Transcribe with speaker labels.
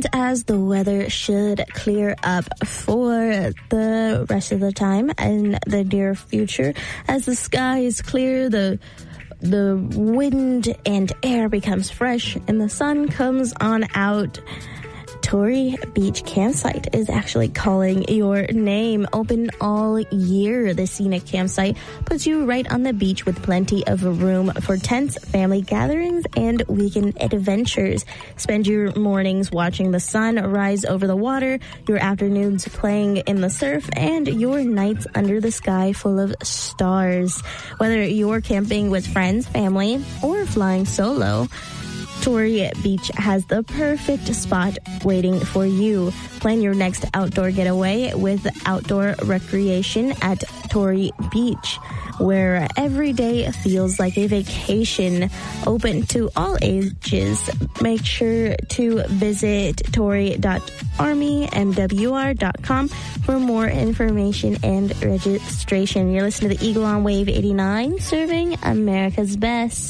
Speaker 1: And as the weather should clear up for the rest of the time in the near future, as the sky is clear, the wind and air becomes fresh and the sun comes on out, Torrey Beach Campsite is actually calling your name. Open all year, the scenic campsite puts you right on the beach with plenty of room for tents, family gatherings, and weekend adventures. Spend your mornings watching the sun rise over the water, your afternoons playing in the surf, and your nights under the sky full of stars. Whether you're camping with friends, family, or flying solo, Torrey Beach has the perfect spot waiting for you. Plan your next outdoor getaway with outdoor recreation at Torrey Beach, where every day feels like a vacation. Open to all ages. Make sure to visit torrey.armymwr.com for more information and registration. You're listening to the Eagle on Wave 89, serving America's best.